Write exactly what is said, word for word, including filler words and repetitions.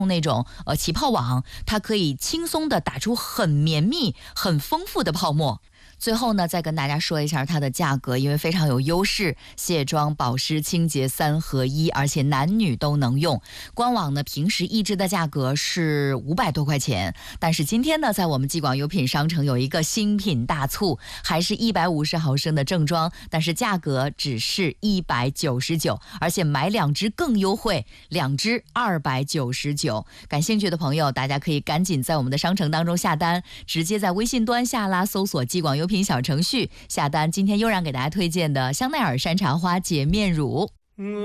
那种呃起泡网，它可以轻松的打出很绵密、很丰富的泡沫。最后呢，再跟大家说一下它的价格，因为非常有优势，卸妆、保湿、清洁三合一，而且男女都能用。官网呢，平时一支的价格是五百多块钱，但是今天呢，在我们继广优品商城有一个新品大促，还是一百五十毫升的正装，但是价格只是一百九十九，而且买两支更优惠，两支二百九十九。感兴趣的朋友，大家可以赶紧在我们的商城当中下单，直接在微信端下拉搜索继广优品小程序下单。今天悠然给大家推荐的香奈儿山茶花洁面乳。